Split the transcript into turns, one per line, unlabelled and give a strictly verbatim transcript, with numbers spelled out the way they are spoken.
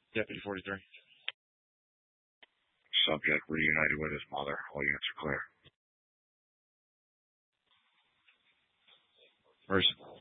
Deputy forty-three.
Subject reunited with his mother. All units are clear.
Person.